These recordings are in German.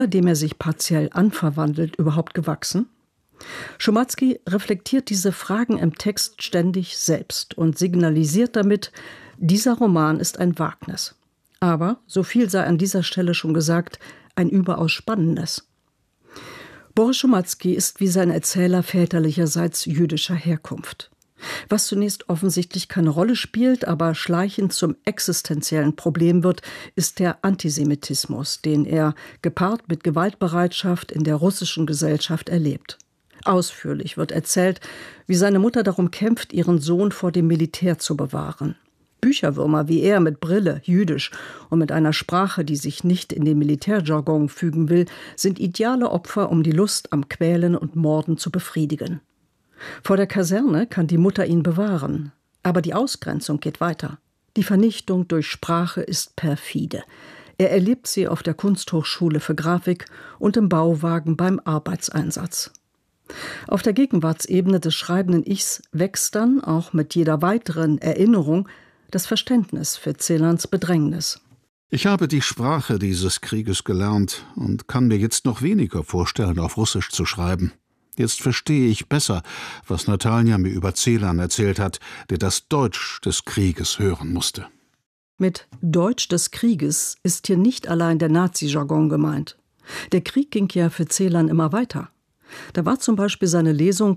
dem er sich partiell anverwandelt, überhaupt gewachsen? Szumatzki reflektiert diese Fragen im Text ständig selbst und signalisiert damit, dieser Roman ist ein Wagnis. Aber, so viel sei an dieser Stelle schon gesagt, ein überaus spannendes. Boris Szumatzki ist wie sein Erzähler väterlicherseits jüdischer Herkunft. Was zunächst offensichtlich keine Rolle spielt, aber schleichend zum existenziellen Problem wird, ist der Antisemitismus, den er, gepaart mit Gewaltbereitschaft, in der russischen Gesellschaft erlebt. Ausführlich wird erzählt, wie seine Mutter darum kämpft, ihren Sohn vor dem Militär zu bewahren. Bücherwürmer wie er mit Brille, jüdisch und mit einer Sprache, die sich nicht in den Militärjargon fügen will, sind ideale Opfer, um die Lust am Quälen und Morden zu befriedigen. Vor der Kaserne kann die Mutter ihn bewahren, aber die Ausgrenzung geht weiter. Die Vernichtung durch Sprache ist perfide. Er erlebt sie auf der Kunsthochschule für Grafik und im Bauwagen beim Arbeitseinsatz. Auf der Gegenwartsebene des schreibenden Ichs wächst dann, auch mit jeder weiteren Erinnerung, das Verständnis für Celans Bedrängnis. Ich habe die Sprache dieses Krieges gelernt und kann mir jetzt noch weniger vorstellen, auf Russisch zu schreiben. Jetzt verstehe ich besser, was Natalia mir über Celan erzählt hat, der das Deutsch des Krieges hören musste. Mit Deutsch des Krieges ist hier nicht allein der Nazi-Jargon gemeint. Der Krieg ging ja für Celan immer weiter. Da war zum Beispiel seine Lesung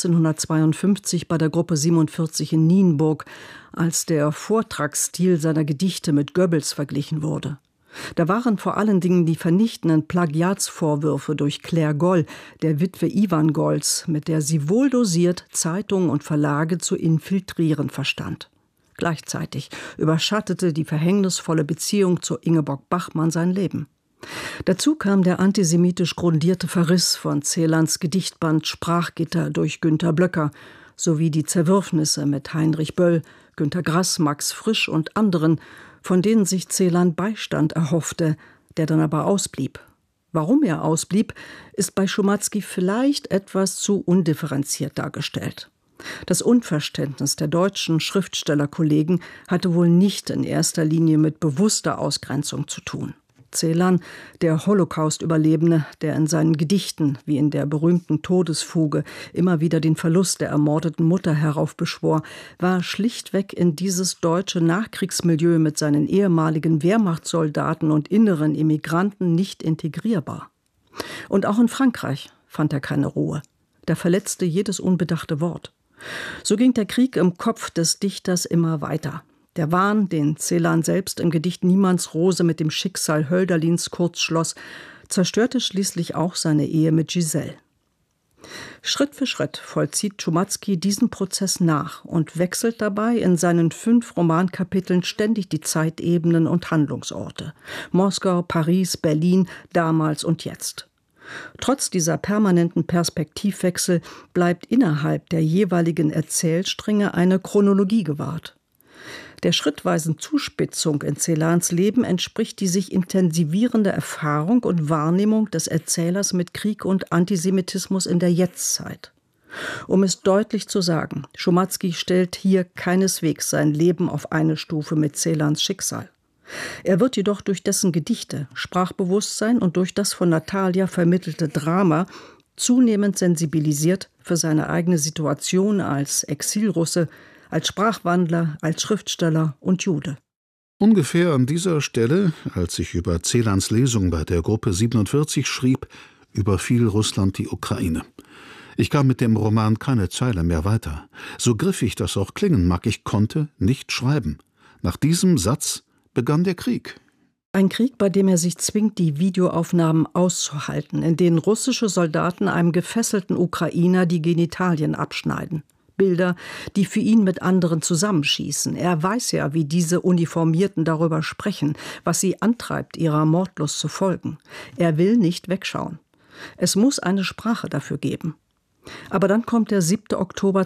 1952 bei der Gruppe 47 in Nienburg, als der Vortragsstil seiner Gedichte mit Goebbels verglichen wurde. Da waren vor allen Dingen die vernichtenden Plagiatsvorwürfe durch Claire Goll, der Witwe Iwan Golls, mit der sie wohl dosiert Zeitungen und Verlage zu infiltrieren verstand. Gleichzeitig überschattete die verhängnisvolle Beziehung zu Ingeborg Bachmann sein Leben. Dazu kam der antisemitisch grundierte Verriss von Celans Gedichtband Sprachgitter durch Günter Blöcker sowie die Zerwürfnisse mit Heinrich Böll, Günter Grass, Max Frisch und anderen, von denen sich Celan Beistand erhoffte, der dann aber ausblieb. Warum er ausblieb, ist bei Szumatzki vielleicht etwas zu undifferenziert dargestellt. Das Unverständnis der deutschen Schriftstellerkollegen hatte wohl nicht in erster Linie mit bewusster Ausgrenzung zu tun. Celan, der Holocaust-Überlebende, der in seinen Gedichten, wie in der berühmten Todesfuge, immer wieder den Verlust der ermordeten Mutter heraufbeschwor, war schlichtweg in dieses deutsche Nachkriegsmilieu mit seinen ehemaligen Wehrmachtssoldaten und inneren Immigranten nicht integrierbar. Und auch in Frankreich fand er keine Ruhe. Da verletzte jedes unbedachte Wort. So ging der Krieg im Kopf des Dichters immer weiter. Der Wahn, den Celan selbst im Gedicht Niemandsrose mit dem Schicksal Hölderlins kurz schloss, zerstörte schließlich auch seine Ehe mit Giselle. Schritt für Schritt vollzieht Szumatzki diesen Prozess nach und wechselt dabei in seinen 5 Romankapiteln ständig die Zeitebenen und Handlungsorte. Moskau, Paris, Berlin, damals und jetzt. Trotz dieser permanenten Perspektivwechsel bleibt innerhalb der jeweiligen Erzählstränge eine Chronologie gewahrt. Der schrittweisen Zuspitzung in Celans Leben entspricht die sich intensivierende Erfahrung und Wahrnehmung des Erzählers mit Krieg und Antisemitismus in der Jetztzeit. Um es deutlich zu sagen, Szumatzki stellt hier keineswegs sein Leben auf eine Stufe mit Celans Schicksal. Er wird jedoch durch dessen Gedichte, Sprachbewusstsein und durch das von Natalia vermittelte Drama zunehmend sensibilisiert für seine eigene Situation als Exilrusse, als Sprachwandler, als Schriftsteller und Jude. Ungefähr an dieser Stelle, als ich über Celans Lesung bei der Gruppe 47 schrieb, überfiel Russland die Ukraine. Ich kam mit dem Roman keine Zeile mehr weiter. So griffig das auch klingen mag, ich konnte nicht schreiben. Nach diesem Satz begann der Krieg. Ein Krieg, bei dem er sich zwingt, die Videoaufnahmen auszuhalten, in denen russische Soldaten einem gefesselten Ukrainer die Genitalien abschneiden. Bilder, die für ihn mit anderen zusammenschießen. Er weiß ja, wie diese Uniformierten darüber sprechen, was sie antreibt, ihrer Mordlust zu folgen. Er will nicht wegschauen. Es muss eine Sprache dafür geben. Aber dann kommt der 7. Oktober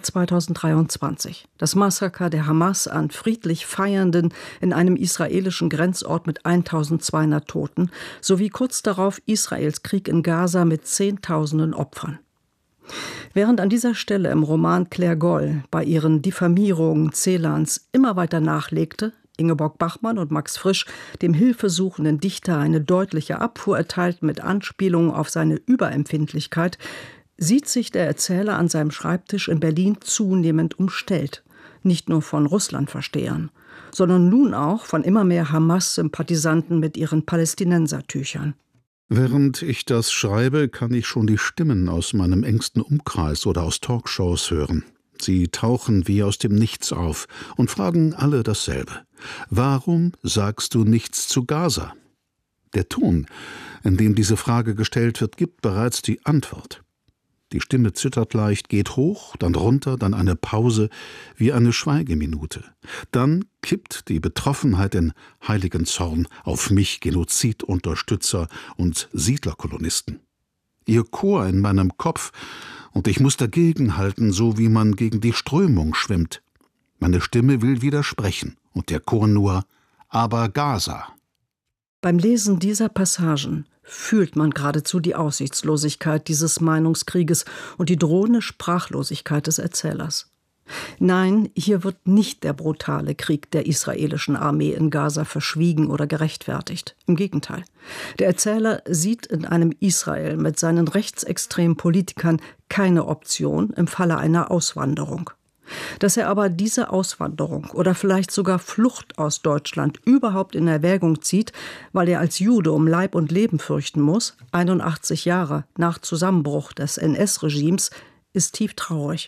2023. Das Massaker der Hamas an friedlich Feiernden in einem israelischen Grenzort mit 1200 Toten, sowie kurz darauf Israels Krieg in Gaza mit Zehntausenden Opfern. Während an dieser Stelle im Roman Claire Goll bei ihren Diffamierungen Celans immer weiter nachlegte, Ingeborg Bachmann und Max Frisch dem hilfesuchenden Dichter eine deutliche Abfuhr erteilten mit Anspielungen auf seine Überempfindlichkeit, sieht sich der Erzähler an seinem Schreibtisch in Berlin zunehmend umstellt. Nicht nur von Russlandverstehern, sondern nun auch von immer mehr Hamas-Sympathisanten mit ihren Palästinensertüchern. Während ich das schreibe, kann ich schon die Stimmen aus meinem engsten Umkreis oder aus Talkshows hören. Sie tauchen wie aus dem Nichts auf und fragen alle dasselbe. Warum sagst du nichts zu Gaza? Der Ton, in dem diese Frage gestellt wird, gibt bereits die Antwort. Die Stimme zittert leicht, geht hoch, dann runter, dann eine Pause, wie eine Schweigeminute. Dann kippt die Betroffenheit in heiligen Zorn auf mich, Genozidunterstützer und Siedlerkolonisten. Ihr Chor in meinem Kopf, und ich muss dagegenhalten, so wie man gegen die Strömung schwimmt. Meine Stimme will widersprechen, und der Chor nur, aber Gaza. Beim Lesen dieser Passagen fühlt man geradezu die Aussichtslosigkeit dieses Meinungskrieges und die drohende Sprachlosigkeit des Erzählers. Nein, hier wird nicht der brutale Krieg der israelischen Armee in Gaza verschwiegen oder gerechtfertigt. Im Gegenteil. Der Erzähler sieht in einem Israel mit seinen rechtsextremen Politikern keine Option im Falle einer Auswanderung. Dass er aber diese Auswanderung oder vielleicht sogar Flucht aus Deutschland überhaupt in Erwägung zieht, weil er als Jude um Leib und Leben fürchten muss, 81 Jahre nach Zusammenbruch des NS-Regimes, ist tief traurig.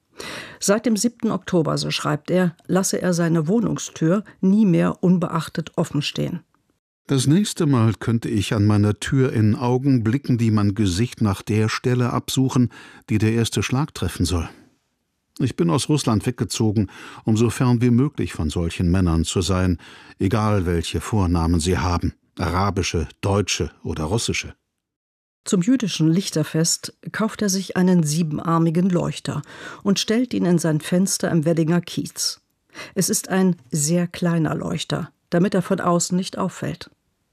Seit dem 7. Oktober, so schreibt er, lasse er seine Wohnungstür nie mehr unbeachtet offen stehen. Das nächste Mal könnte ich an meiner Tür in Augenblicken, die mein Gesicht nach der Stelle absuchen, die der erste Schlag treffen soll. Ich bin aus Russland weggezogen, um so fern wie möglich von solchen Männern zu sein, egal welche Vornamen sie haben, arabische, deutsche oder russische. Zum jüdischen Lichterfest kauft er sich einen 7-armigen Leuchter und stellt ihn in sein Fenster im Weddinger Kiez. Es ist ein sehr kleiner Leuchter, damit er von außen nicht auffällt.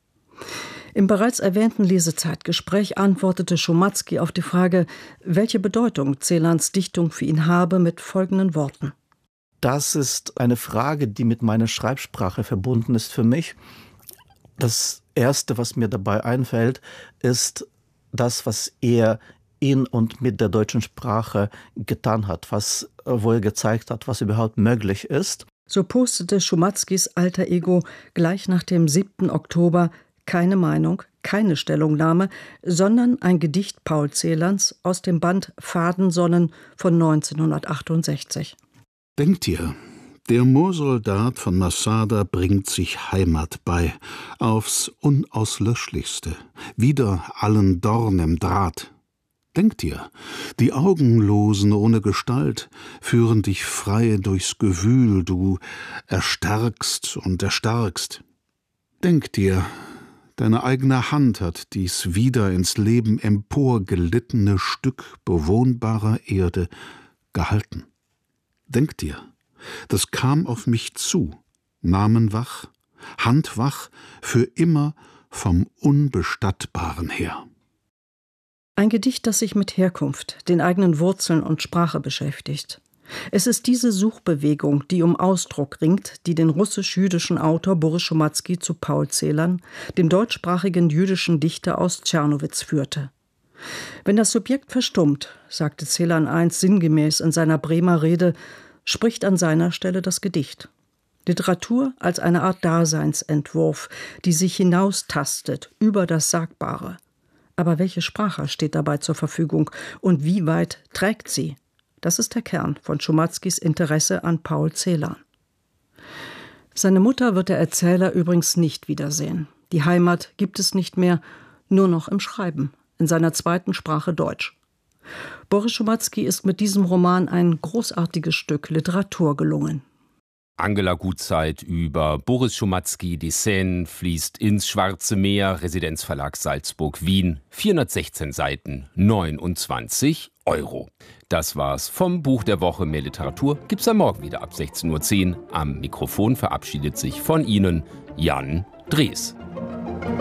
Im bereits erwähnten Lesezeitgespräch antwortete Szumatzki auf die Frage, welche Bedeutung Celans Dichtung für ihn habe, mit folgenden Worten. Das ist eine Frage, die mit meiner Schreibsprache verbunden ist für mich. Das Erste, was mir dabei einfällt, ist das, was er in und mit der deutschen Sprache getan hat, wo er gezeigt hat, was überhaupt möglich ist. So postete Szumatzkis alter Ego gleich nach dem 7. Oktober keine Meinung, keine Stellungnahme, sondern ein Gedicht Paul Celans aus dem Band Fadensonnen von 1968. Denkt ihr, der Moorsoldat von Masada bringt sich Heimat bei, aufs Unauslöschlichste, wider allen Dorn im Draht. Denkt ihr, die Augenlosen ohne Gestalt führen dich frei durchs Gewühl, du erstarkst und erstarkst. Denkt ihr, deine eigene Hand hat dies wieder ins Leben emporgelittene Stück bewohnbarer Erde gehalten. Denkt ihr, das kam auf mich zu, namenwach, handwach, für immer vom Unbestattbaren her. Ein Gedicht, das sich mit Herkunft, den eigenen Wurzeln und Sprache beschäftigt. Es ist diese Suchbewegung, die um Ausdruck ringt, die den russisch-jüdischen Autor Boris Szumatzki zu Paul Celan, dem deutschsprachigen jüdischen Dichter aus Czernowitz, führte. Wenn das Subjekt verstummt, sagte Celan einst sinngemäß in seiner Bremer Rede, spricht an seiner Stelle das Gedicht. Literatur als eine Art Daseinsentwurf, die sich hinaustastet über das Sagbare. Aber welche Sprache steht dabei zur Verfügung und wie weit trägt sie? Das ist der Kern von Szumatzkis Interesse an Paul Celan. Seine Mutter wird der Erzähler übrigens nicht wiedersehen. Die Heimat gibt es nicht mehr, nur noch im Schreiben, in seiner zweiten Sprache Deutsch. Boris Szumatzki ist mit diesem Roman ein großartiges Stück Literatur gelungen. Angela Gutzeit über Boris Szumatzki, die Seine fließt ins Schwarze Meer, Residenzverlag Salzburg, Wien, 416 Seiten, 29 €. Das war's vom Buch der Woche. Mehr Literatur gibt's am Morgen wieder ab 16:10 Uhr. Am Mikrofon verabschiedet sich von Ihnen Jan Drees.